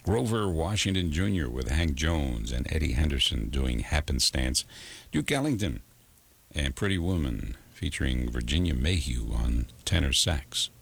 Grover Washington Jr. with Hank Jones and Eddie Henderson doing Happenstance. Duke Ellington and Pretty Woman featuring Virginia Mayhew on tenor sax.